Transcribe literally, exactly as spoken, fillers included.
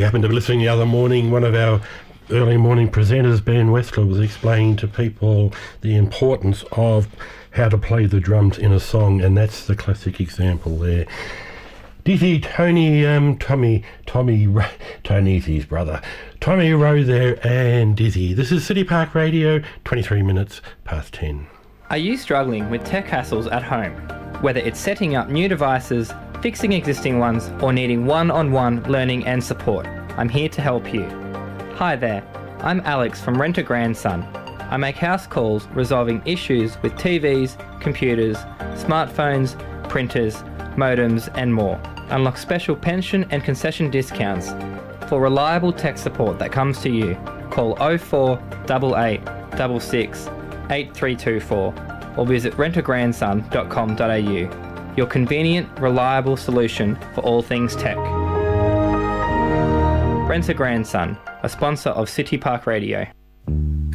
you happened to be listening the other morning, one of our early morning presenters, Ben Westler, was explaining to people the importance of how to play the drums in a song, and that's the classic example there. Dizzy, Tony, um, Tommy, Tommy, Tony's his brother, Tommy Rowe there, and Dizzy. This is City Park Radio, twenty-three minutes past ten. Are you struggling with tech hassles at home? Whether it's setting up new devices, fixing existing ones, or needing one-on-one learning and support, I'm here to help you. Hi there, I'm Alex from Rent a Grandson. I make house calls resolving issues with T Vs, computers, smartphones, printers, modems and more. Unlock special pension and concession discounts. For reliable tech support that comes to you, call oh four eight eight six six eight three two four or visit rent a grandson dot com dot a u. Your convenient, reliable solution for all things tech. Rent a Grandson, a sponsor of City Park Radio.